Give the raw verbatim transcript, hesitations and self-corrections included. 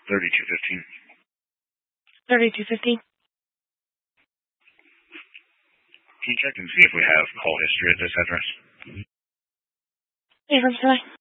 thirty-two fifteen. thirty-two fifteen. Can you check and see if we have call history at this address? Hey, from tonight.